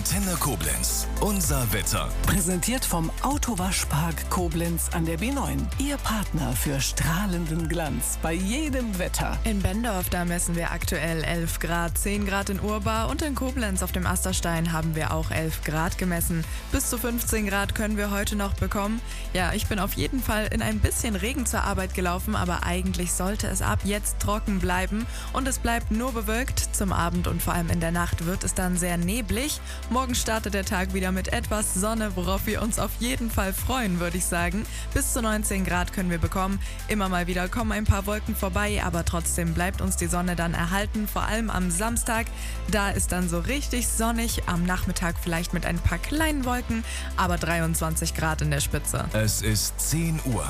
Antenne Koblenz. Unser Wetter. Präsentiert vom Autowaschpark Koblenz an der B9. Ihr Partner für strahlenden Glanz bei jedem Wetter. In Bendorf, da messen wir aktuell 11 Grad, 10 Grad in Urba und in Koblenz auf dem Asterstein haben wir auch 11 Grad gemessen. Bis zu 15 Grad können wir heute noch bekommen. Ja, ich bin auf jeden Fall in ein bisschen Regen zur Arbeit gelaufen, aber eigentlich sollte es ab jetzt trocken bleiben und es bleibt nur bewölkt. Zum Abend und vor allem in der Nacht wird es dann sehr neblig. Morgen startet der Tag wieder mit etwas Sonne, worauf wir uns auf jeden Fall freuen, würde ich sagen. Bis zu 19 Grad können wir bekommen. Immer mal wieder kommen ein paar Wolken vorbei, aber trotzdem bleibt uns die Sonne dann erhalten. Vor allem am Samstag, da ist dann so richtig sonnig. Am Nachmittag vielleicht mit ein paar kleinen Wolken, aber 23 Grad in der Spitze. Es ist 10 Uhr.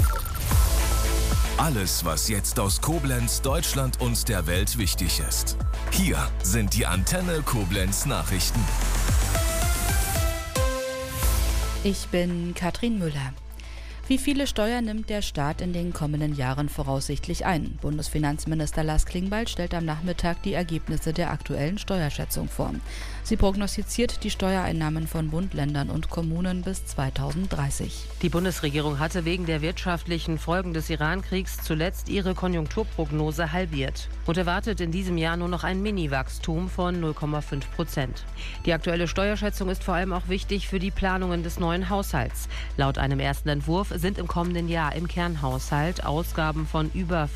Alles, was jetzt aus Koblenz, Deutschland und der Welt wichtig ist. Hier sind die Antenne Koblenz Nachrichten. Ich bin Katrin Müller. Wie viele Steuern nimmt der Staat in den kommenden Jahren voraussichtlich ein? Bundesfinanzminister Lars Klingbeil stellt am Nachmittag die Ergebnisse der aktuellen Steuerschätzung vor. Sie prognostiziert die Steuereinnahmen von Bund, Ländern und Kommunen bis 2030. Die Bundesregierung hatte wegen der wirtschaftlichen Folgen des Iran-Kriegs zuletzt ihre Konjunkturprognose halbiert und erwartet in diesem Jahr nur noch ein Mini-Wachstum von 0,5%. Die aktuelle Steuerschätzung ist vor allem auch wichtig für die Planungen des neuen Haushalts. Laut einem ersten Entwurf sind im kommenden Jahr im Kernhaushalt Ausgaben von über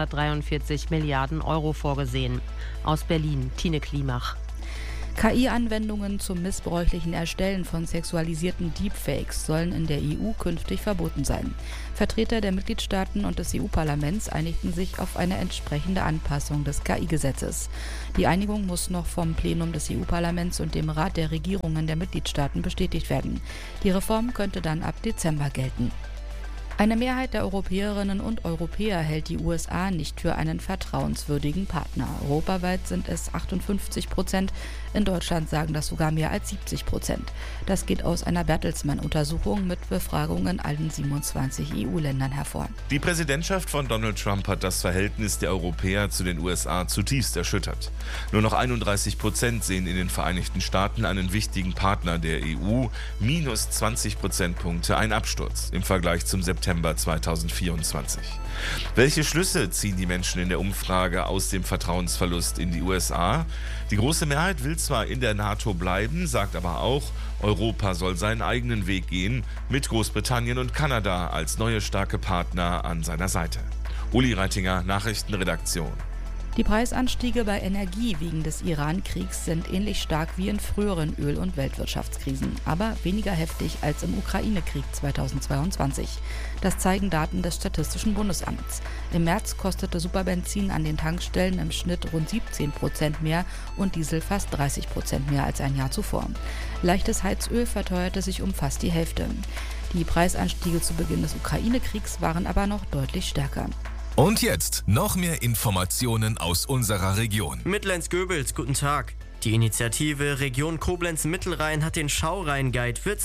543 Milliarden Euro vorgesehen. Aus Berlin, Tine Klimach. KI-Anwendungen zum missbräuchlichen Erstellen von sexualisierten Deepfakes sollen in der EU künftig verboten sein. Vertreter der Mitgliedstaaten und des EU-Parlaments einigten sich auf eine entsprechende Anpassung des KI-Gesetzes. Die Einigung muss noch vom Plenum des EU-Parlaments und dem Rat der Regierungen der Mitgliedstaaten bestätigt werden. Die Reform könnte dann ab Dezember gelten. Eine Mehrheit der Europäerinnen und Europäer hält die USA nicht für einen vertrauenswürdigen Partner. Europaweit sind es 58%, in Deutschland sagen das sogar mehr als 70%. Das geht aus einer Bertelsmann-Untersuchung mit Befragungen in allen 27 EU-Ländern hervor. Die Präsidentschaft von Donald Trump hat das Verhältnis der Europäer zu den USA zutiefst erschüttert. Nur noch 31% sehen in den Vereinigten Staaten einen wichtigen Partner der EU, minus 20 Prozentpunkte ein Absturz im Vergleich zum September 2024. Welche Schlüsse ziehen die Menschen in der Umfrage aus dem Vertrauensverlust in die USA? Die große Mehrheit will zwar in der NATO bleiben, sagt aber auch, Europa soll seinen eigenen Weg gehen, mit Großbritannien und Kanada als neue starke Partner an seiner Seite. Uli Reitinger, Nachrichtenredaktion. Die Preisanstiege bei Energie wegen des Iran-Kriegs sind ähnlich stark wie in früheren Öl- und Weltwirtschaftskrisen, aber weniger heftig als im Ukraine-Krieg 2022. Das zeigen Daten des Statistischen Bundesamts. Im März kostete Superbenzin an den Tankstellen im Schnitt rund 17% mehr und Diesel fast 30% mehr als ein Jahr zuvor. Leichtes Heizöl verteuerte sich um fast die Hälfte. Die Preisanstiege zu Beginn des Ukraine-Kriegs waren aber noch deutlich stärker. Und jetzt noch mehr Informationen aus unserer Region. Mittellenz-Göbels, guten Tag. Die Initiative Region Koblenz-Mittelrhein hat den Schaurhein-Guide für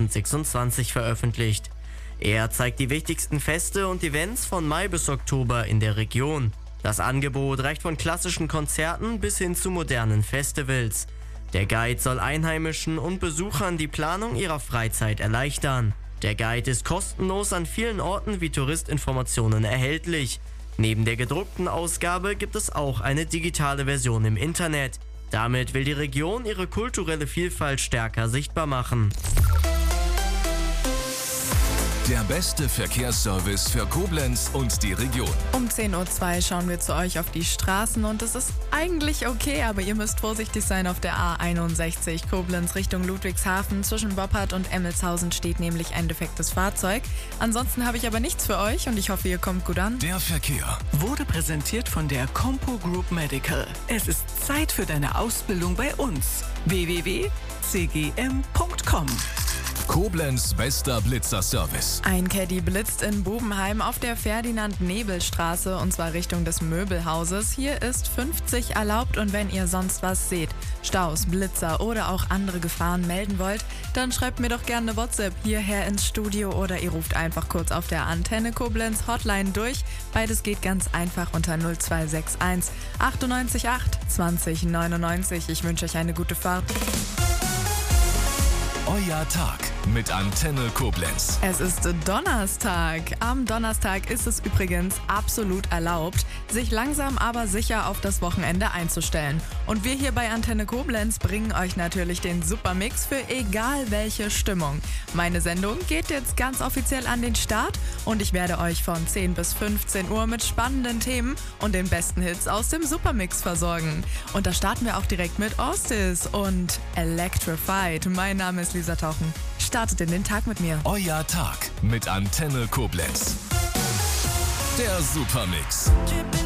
2026 veröffentlicht. Er zeigt die wichtigsten Feste und Events von Mai bis Oktober in der Region. Das Angebot reicht von klassischen Konzerten bis hin zu modernen Festivals. Der Guide soll Einheimischen und Besuchern die Planung ihrer Freizeit erleichtern. Der Guide ist kostenlos an vielen Orten wie Touristinformationen erhältlich. Neben der gedruckten Ausgabe gibt es auch eine digitale Version im Internet. Damit will die Region ihre kulturelle Vielfalt stärker sichtbar machen. Der beste Verkehrsservice für Koblenz und die Region. Um 10:02 Uhr schauen wir zu euch auf die Straßen und es ist eigentlich okay, aber ihr müsst vorsichtig sein auf der A61 Koblenz Richtung Ludwigshafen. Zwischen Boppard und Emmelshausen steht nämlich ein defektes Fahrzeug. Ansonsten habe ich aber nichts für euch und ich hoffe, ihr kommt gut an. Der Verkehr Wurde präsentiert von der Compo Group Medical. Es ist Zeit für deine Ausbildung bei uns. www.cgm.com. Koblenz bester Blitzerservice. Ein Caddy blitzt in Bubenheim auf der Ferdinand-Nebel-Straße und zwar Richtung des Möbelhauses. Hier ist 50 erlaubt und wenn ihr sonst was seht, Staus, Blitzer oder auch andere Gefahren melden wollt, dann schreibt mir doch gerne eine WhatsApp hierher ins Studio oder ihr ruft einfach kurz auf der Antenne Koblenz Hotline durch. Beides geht ganz einfach unter 0261 98 8 20 99. Ich wünsche euch eine gute Fahrt. Euer Tag mit Antenne Koblenz. Es ist Donnerstag. Am Donnerstag ist es übrigens absolut erlaubt, sich langsam aber sicher auf das Wochenende einzustellen. Und wir hier bei Antenne Koblenz bringen euch natürlich den Supermix für egal welche Stimmung. Meine Sendung geht jetzt ganz offiziell an den Start und ich werde euch von 10 bis 15 Uhr mit spannenden Themen und den besten Hits aus dem Supermix versorgen. Und da starten wir auch direkt mit Ostis und Electrified. Mein Name ist Lisa Tauchen. Startet in den Tag mit mir. Euer Tag mit Antenne Koblenz. Der Supermix.